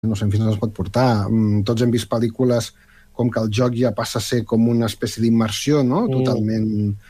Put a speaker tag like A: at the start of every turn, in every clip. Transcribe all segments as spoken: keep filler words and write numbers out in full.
A: no sé fins on es pot portar. Tots hem vist pel·lícules com que el joc ja passa a ser com una espècie d'immersió, no? Mm. Totalment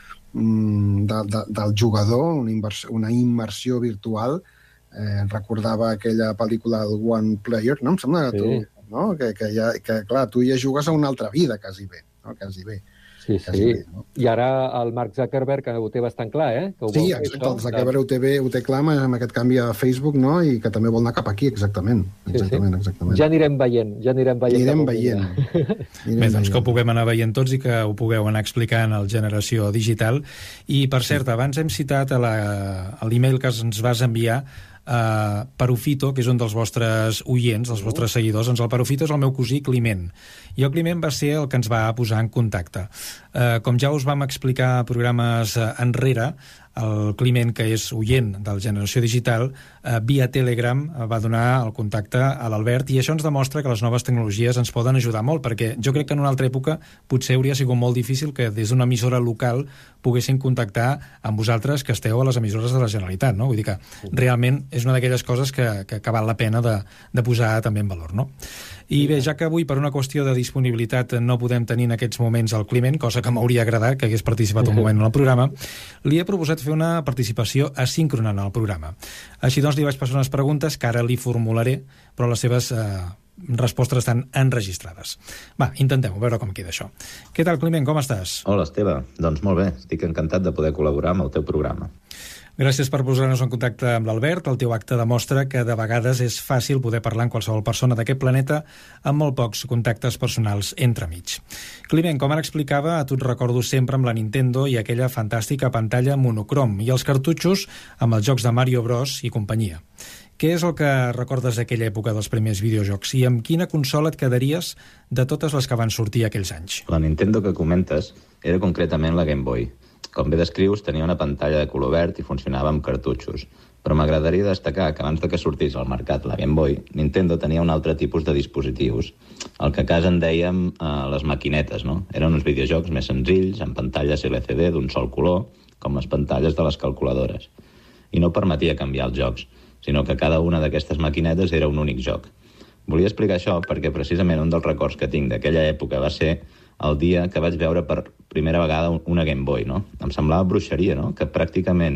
A: mm, de, de, del jugador, una, immersió, una immersió virtual. Eh, recordava aquella pel·lícula del One Player, no? Em sembla que
B: sí.
A: tu, no? Que, que, ja, que, clar, tu ja jugues a una altra vida, quasi bé, no? Quasi bé.
B: Sí, sí. Bé, no? I ara el Mark Zuckerberg ho té bastant clar, eh? Que ho
A: sí, exacte, el Zuckerberg ho té, bé, ho té clar amb aquest canvi a Facebook, no? I que també vol anar cap aquí, exactament. Exactament, sí, sí. exactament.
B: Ja anirem veient, ja anirem veient.
A: Anirem veient.
C: Anirem bé, doncs que ho puguem anar veient tots i que ho pugueu anar explicant al Generació Digital. I, per cert, abans hem citat a l'email que ens vas enviar Uh, Perufito, que és un dels vostres oients, dels vostres seguidors. Doncs el Perufito és el meu cosí Climent, i el Climent va ser el que ens va posar en contacte. Uh, com ja us vam explicar a programes uh, enrere, el Climent, que és oient del Generació Digital, eh, via Telegram va donar el contacte a l'Albert, i això ens demostra que les noves tecnologies ens poden ajudar molt, perquè jo crec que en una altra època potser hauria sigut molt difícil que des d'una emissora local poguessin contactar amb vosaltres que esteu a les emissores de la Generalitat, no? Vull dir que realment és una d'aquelles coses que, que, que val la pena de, de posar també en valor, no? I bé, ja que avui per una qüestió de disponibilitat no podem tenir en aquests moments el Climent, cosa que m'hauria agradat que hagués participat un moment en el programa, li he proposat fer una participació asíncrona en el programa. Així doncs li vaig passar unes preguntes que ara li formularé, però les seves eh, respostes estan enregistrades. Va, intentem-ho, veure com queda això. Què tal, Climent, com estàs?
D: Hola, Esteve. Doncs molt bé, estic encantat de poder col·laborar amb el teu programa.
C: Gràcies per posar-nos en contacte amb l'Albert. El teu acte demostra que de vegades és fàcil poder parlar amb qualsevol persona d'aquest planeta amb molt pocs contactes personals entremig. Climent, com ara explicava, a tu et recordo sempre amb la Nintendo i aquella fantàstica pantalla monocrom i els cartutxos amb els jocs de Mario Bros i companyia. Què és el que recordes d'aquella època dels primers videojocs i amb quina consola et quedaries de totes les que van sortir aquells anys?
D: La Nintendo que comentes era concretament la Game Boy. Com bé descrius, tenia una pantalla de color verd i funcionava amb cartutxos. Però m'agradaria destacar que abans de que sortís al mercat la Game Boy, Nintendo tenia un altre tipus de dispositius, el que a casa en dèiem eh, les maquinetes, no? Eren uns videojocs més senzills, amb pantalles L C D d'un sol color, com les pantalles de les calculadores. I no permetia canviar els jocs, sinó que cada una d'aquestes maquinetes era un únic joc. Volia explicar això perquè precisament un dels records que tinc d'aquella època va ser el dia que vaig veure per primera vegada una Game Boy, no? Em semblava bruixeria, no? Que pràcticament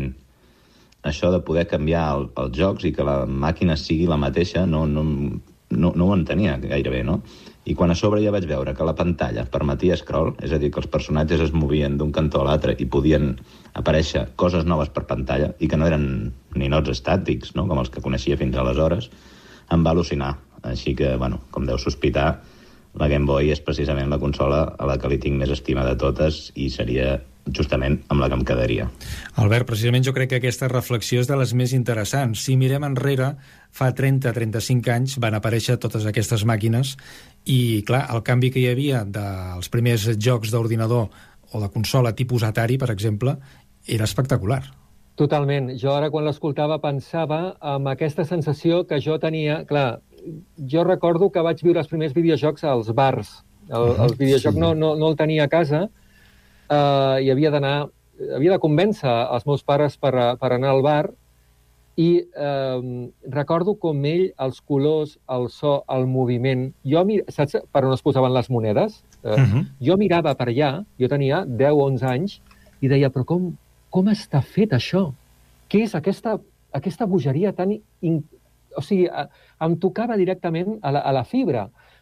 D: això de poder canviar el, els jocs i que la màquina sigui la mateixa no, no, no, no ho entenia gairebé, no? I quan a sobre ja vaig veure que la pantalla permetia scroll, és a dir, que els personatges es movien d'un cantó a l'altre i podien aparèixer coses noves per pantalla i que no eren ninots estàtics, no? Com els que coneixia fins aleshores, em va al·lucinar. Així que, bueno, com deu sospitar, la Game Boy és precisament la consola a la que li tinc més estima de totes i seria justament amb la que em quedaria.
C: Albert, precisament jo crec que aquesta reflexió és de les més interessants. Si mirem enrere, fa trenta a trenta-cinc anys van aparèixer totes aquestes màquines i, clar, el canvi que hi havia dels primers jocs d'ordinador o de consola tipus Atari, per exemple, era espectacular.
B: Totalment. Jo ara, quan l'escoltava, pensava amb aquesta sensació que jo tenia... Clar, jo recordo que vaig viure els primers videojocs als bars. El, uh-huh, el videojoc sí. no, no, no el tenia a casa uh, i havia d'anar... Havia de convèncer els meus pares per, per anar al bar i uh, recordo com ell, els colors, el so, el moviment... Jo, saps per on es posaven les monedes? Uh, uh-huh. Jo mirava per allà, jo tenia deu o onze anys, i deia, però com, com està fet això? Què és aquesta, aquesta bogeria tan... In... O sigui, em tocava directament a la, a la fibra.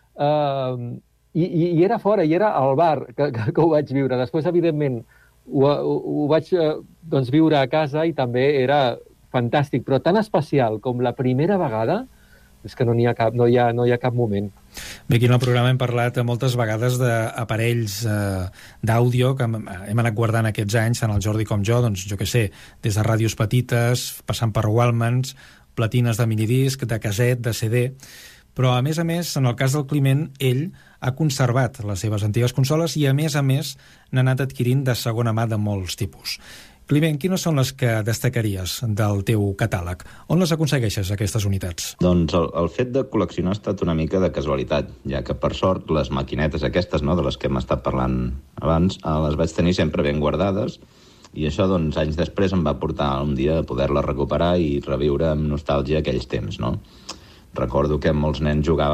B: Uh, i, I era fora, i era al bar que, que, que ho vaig viure. Després, evidentment, ho, ho, ho vaig doncs, viure a casa i també era fantàstic, però tan especial com la primera vegada és que no n'hi ha cap, no hi ha, no hi ha cap moment.
C: Bé, aquí en el programa hem parlat moltes vegades d'aparells eh, d'àudio que hem, hem anat guardant aquests anys, tant el Jordi com jo, doncs jo què sé, des de ràdios petites, passant per Walmans, platines de minidisc, de caset, de C D, però a més a més, en el cas del Climent, ell ha conservat les seves antigues consoles i a més a més n'ha anat adquirint de segona mà de molts tipus. Climent, quines són les que destacaries del teu catàleg? On les aconsegueixes, aquestes unitats?
D: Doncs el, el fet de col·leccionar ha estat una mica de casualitat, ja que per sort les maquinetes aquestes, no, de les que hem estat parlant abans, les vaig tenir sempre ben guardades. I això, doncs, anys després em va portar un dia a poder-la recuperar i reviure amb nostàlgia aquells temps, no? Recordo que molts nens jugaven